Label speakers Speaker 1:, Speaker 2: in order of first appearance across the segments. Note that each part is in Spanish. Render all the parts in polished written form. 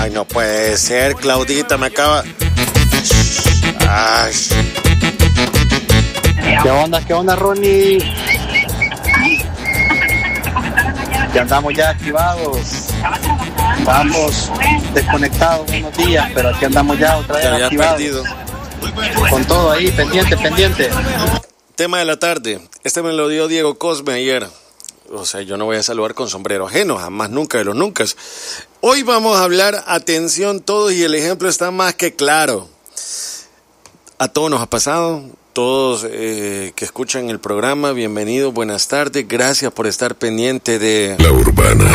Speaker 1: Ay, no puede ser, Claudita, me acaba... Ay.
Speaker 2: ¿Qué onda, Ronnie? Ya andamos ya activados. Estábamos desconectados unos días, pero aquí andamos ya otra vez activados. Perdido. Con todo ahí, pendiente.
Speaker 1: Tema de la tarde. Este me lo dio Diego Cosme ayer. O sea, yo no voy a saludar con sombrero ajeno, jamás, nunca de los nunca. Hoy vamos a hablar, atención todos, y el ejemplo está más que claro. A todos nos ha pasado. Todos que escuchan el programa, bienvenidos, buenas tardes, gracias por estar pendiente de
Speaker 3: La Urbana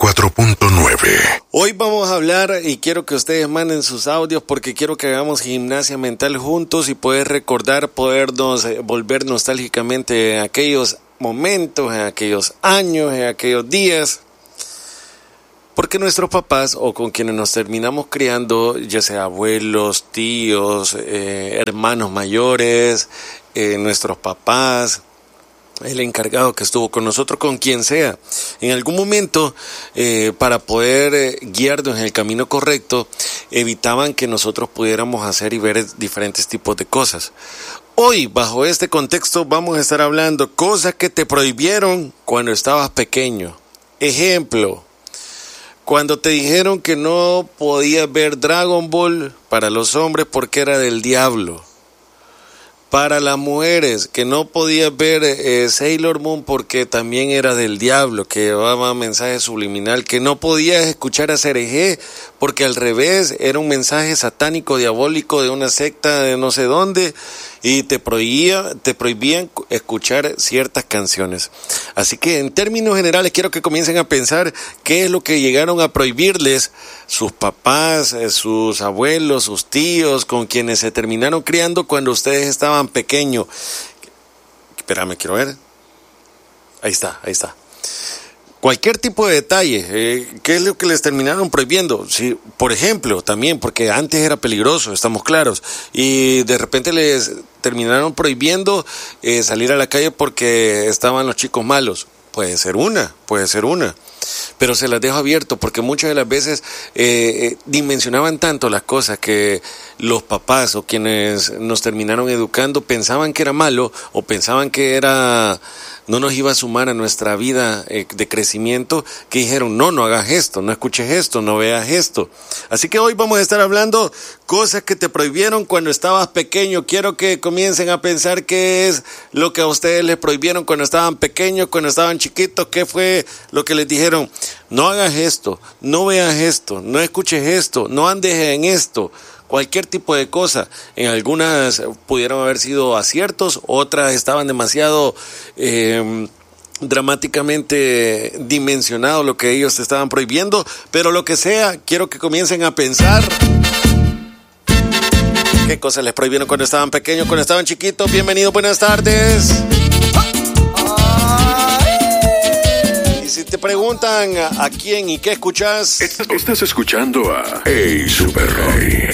Speaker 3: 94.9.
Speaker 1: Hoy vamos a hablar y quiero que ustedes manden sus audios porque quiero que hagamos gimnasia mental juntos y poder recordar, podernos volver nostálgicamente en aquellos momentos, en aquellos años, en aquellos días. Porque nuestros papás o con quienes nos terminamos criando, ya sea abuelos, tíos, hermanos mayores, nuestros papás, el encargado que estuvo con nosotros, con quien sea, en algún momento, para poder guiarnos en el camino correcto, evitaban que nosotros pudiéramos hacer y ver diferentes tipos de cosas. Hoy, bajo este contexto, vamos a estar hablando cosas que te prohibieron cuando estabas pequeño. Ejemplo. Cuando te dijeron que no podías ver Dragon Ball para los hombres porque era del diablo. Para las mujeres, que no podías ver Sailor Moon porque también era del diablo, que llevaba mensaje subliminal. Que no podías escuchar a Cereje porque al revés era un mensaje satánico, diabólico de una secta de no sé dónde. Y te prohibían escuchar ciertas canciones. Así que en términos generales quiero que comiencen a pensar qué es lo que llegaron a prohibirles sus papás, sus abuelos, sus tíos, con quienes se terminaron criando cuando ustedes estaban pequeños. Espérame, quiero ver. Ahí está. Cualquier tipo de detalle, ¿qué es lo que les terminaron prohibiendo? Sí, por ejemplo, también, porque antes era peligroso, estamos claros, y de repente les terminaron prohibiendo salir a la calle porque estaban los chicos malos. Puede ser una, pero se las dejo abierto porque muchas de las veces dimensionaban tanto las cosas que los papás o quienes nos terminaron educando pensaban que era malo o pensaban que no nos iba a sumar a nuestra vida de crecimiento, que dijeron, no hagas esto, no escuches esto, no veas esto. Así que hoy vamos a estar hablando cosas que te prohibieron cuando estabas pequeño. Quiero que comiencen a pensar qué es lo que a ustedes les prohibieron cuando estaban pequeños, cuando estaban chiquitos, qué fue lo que les dijeron, no hagas esto, no veas esto, no escuches esto, no andes en esto. Cualquier tipo de cosa. En algunas pudieron haber sido aciertos, otras estaban demasiado dramáticamente dimensionado lo que ellos te estaban prohibiendo, pero lo que sea, quiero que comiencen a pensar qué cosas les prohibieron cuando estaban pequeños, cuando estaban chiquitos. Bienvenidos, buenas tardes. Y si te preguntan a quién y qué escuchas,
Speaker 3: Estás escuchando a Hey Super Roy.